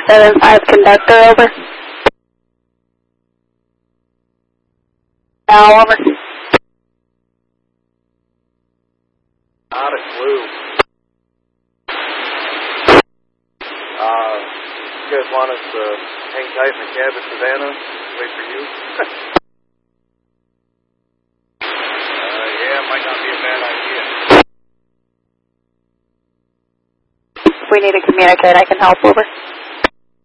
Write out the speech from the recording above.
75 conductor, over. Now, over. Not a clue. You guys want us to hang tight in the cab at Savannah? Wait for you? Yeah, might not be a bad idea. We need to communicate. I can help, over.